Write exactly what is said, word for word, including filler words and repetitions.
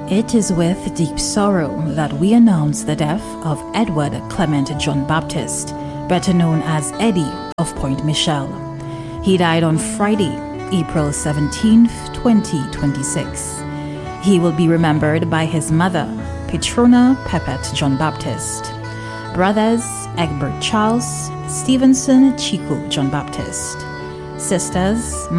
It is with deep sorrow that we announce the death of Edward Clement John Baptist, better known as Eddie of Point Michelle. He died on Friday, April seventeenth, twenty twenty-six. He will be remembered by his mother, Petrona Pepet John Baptist, brothers Egbert Charles, Stevenson Chico John Baptist, sisters